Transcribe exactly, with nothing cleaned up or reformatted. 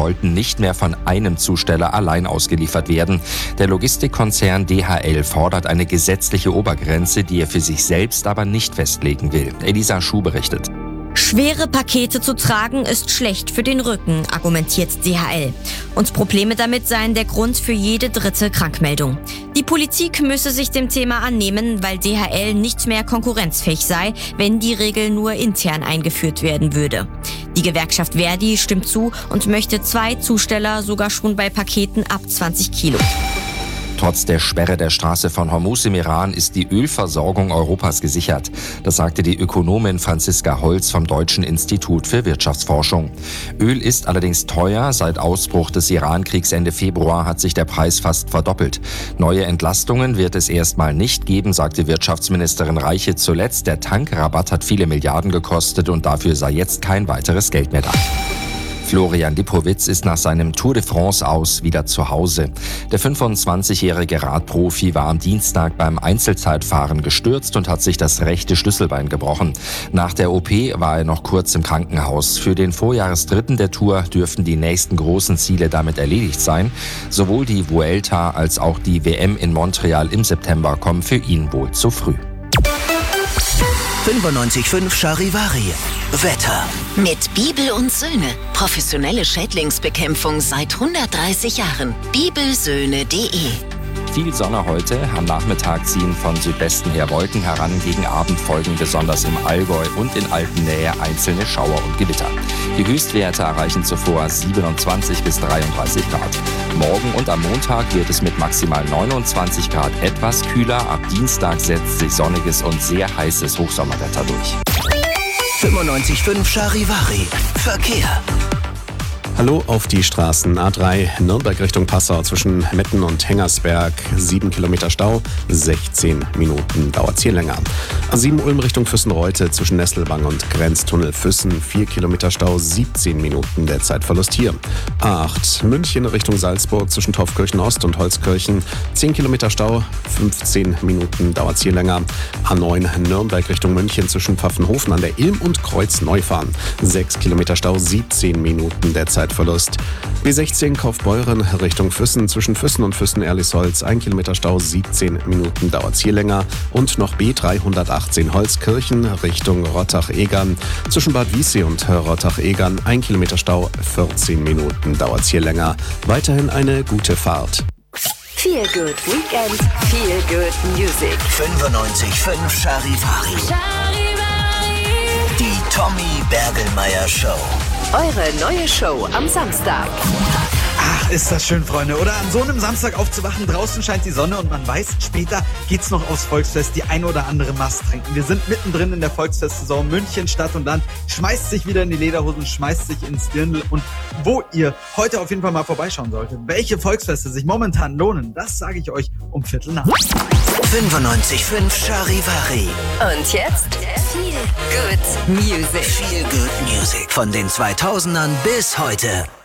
sollten nicht mehr von einem Zusteller allein ausgeliefert werden. Der Logistikkonzern D H L fordert eine gesetzliche Obergrenze, die er für sich selbst aber nicht festlegen will. Elisa Schuh berichtet. Schwere Pakete zu tragen ist schlecht für den Rücken, argumentiert D H L. Und Probleme damit seien der Grund für jede dritte Krankmeldung. Die Politik müsse sich dem Thema annehmen, weil D H L nicht mehr konkurrenzfähig sei, wenn die Regel nur intern eingeführt werden würde. Die Gewerkschaft Verdi stimmt zu und möchte zwei Zusteller sogar schon bei Paketen ab zwanzig Kilo. Trotz der Sperre der Straße von Hormuz im Iran ist die Ölversorgung Europas gesichert. Das sagte die Ökonomin Franziska Holz vom Deutschen Institut für Wirtschaftsforschung. Öl ist allerdings teuer. Seit Ausbruch des Iran-Kriegs Ende Februar hat sich der Preis fast verdoppelt. Neue Entlastungen wird es erstmal nicht geben, sagte Wirtschaftsministerin Reiche zuletzt. Der Tankrabatt hat viele Milliarden gekostet und dafür sei jetzt kein weiteres Geld mehr da. Florian Lipowitz ist nach seinem Tour de France aus wieder zu Hause. Der fünfundzwanzigjährige Radprofi war am Dienstag beim Einzelzeitfahren gestürzt und hat sich das rechte Schlüsselbein gebrochen. Nach der O P war er noch kurz im Krankenhaus. Für den Vorjahresdritten der Tour dürften die nächsten großen Ziele damit erledigt sein. Sowohl die Vuelta als auch die W M in Montreal im September kommen für ihn wohl zu früh. fünfundneunzig Komma fünf Charivari. Wetter. Mit Bibel und Söhne. Professionelle Schädlingsbekämpfung seit hundertdreißig Jahren. bibelsöhne punkt de. Viel Sonne heute. Am Nachmittag ziehen von Südwesten her Wolken heran. Gegen Abend folgen besonders im Allgäu und in Alpennähe einzelne Schauer und Gewitter. Die Höchstwerte erreichen zuvor siebenundzwanzig bis dreiunddreißig Grad. Morgen und am Montag wird es mit maximal neunundzwanzig Grad etwas kühler. Ab Dienstag setzt sich sonniges und sehr heißes Hochsommerwetter durch. fünfundneunzig Komma fünf Charivari. Verkehr. Hallo auf die Straßen. A drei Nürnberg Richtung Passau zwischen Metten und Hengersberg. sieben Kilometer Stau, sechzehn Minuten dauert es hier länger. A sieben Ulm Richtung Füssenreute zwischen Nesselbang und Grenztunnel Füssen. vier Kilometer Stau, siebzehn Minuten der Zeitverlust hier. A acht München Richtung Salzburg zwischen Taufkirchen Ost und Holzkirchen. zehn Kilometer Stau, fünfzehn Minuten dauert es hier länger. A neun Nürnberg Richtung München zwischen Pfaffenhofen an der Ilm und Kreuzneufahren. sechs Kilometer Stau, siebzehn Minuten der Zeitverlust. B sechzehn Kaufbeuren Richtung Füssen zwischen Füssen und Füssen-Erlisholz. ein Kilometer Stau, siebzehn Minuten dauert es hier länger. Und noch B dreihundertachtzehn Holzkirchen Richtung Rottach-Egern. Zwischen Bad Wiessee und Rottach-Egern. ein Kilometer Stau, vierzehn Minuten dauert es hier länger. Weiterhin eine gute Fahrt. Feel Good Weekend, Feel Good Music. fünfundneunzig Komma fünf Charivari. Die Tommy Bergelmeier Show. Eure neue Show am Samstag. Ach, ist das schön, Freunde, oder? An so einem Samstag aufzuwachen, draußen scheint die Sonne und man weiß, später geht's noch aufs Volksfest, die ein oder andere Mast trinken. Wir sind mittendrin in der Volksfestsaison. München, Stadt und Land schmeißt sich wieder in die Lederhosen, schmeißt sich ins Dirndl. Und wo ihr heute auf jeden Fall mal vorbeischauen solltet, welche Volksfeste sich momentan lohnen, das sage ich euch um Viertel nach. fünfundneunzig Komma fünf Charivari. Und jetzt Feel Good Music. Feel Good Music. Von den zweitausendern bis heute.